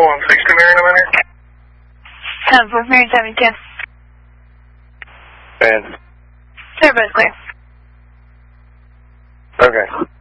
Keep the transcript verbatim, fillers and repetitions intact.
one six to Marion, I'm in here. ten four, Marion seventy-two. And? They're both clear. Okay.